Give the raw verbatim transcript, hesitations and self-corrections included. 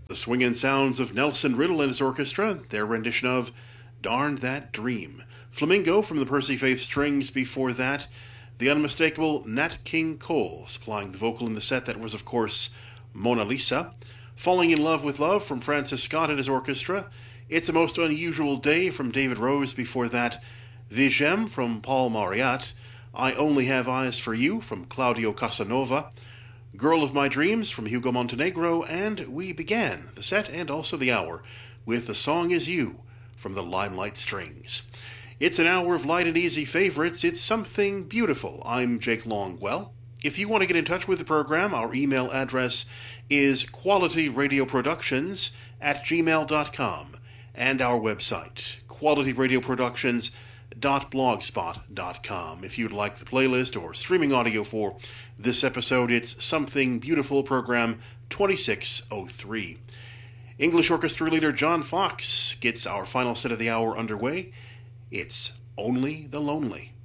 The swinging sounds of Nelson Riddle and his orchestra, their rendition of Darn That Dream. Flamingo from the Percy Faith Strings before that. The unmistakable Nat King Cole supplying the vocal in the set. That was, of course, Mona Lisa. Falling in Love with Love from Francis Scott and his orchestra. It's a Most Unusual Day from David Rose before that. Vigem from Paul Mauriat. I Only Have Eyes for You from Claudio Casanova. Girl of My Dreams from Hugo Montenegro. And we began the set and also the hour with The Song Is You from the Limelight Strings. It's an hour of light and easy favorites. It's something beautiful. I'm Jake Longwell. If you want to get in touch with the program, our email address is qualityradioproductions at gmail dot com, and our website, qualityradioproductions dot blogspot dot com. If you'd like the playlist or streaming audio for this episode, it's Something Beautiful Program twenty-six oh three. English orchestra leader John Fox gets our final set of the hour underway. It's Only the Lonely.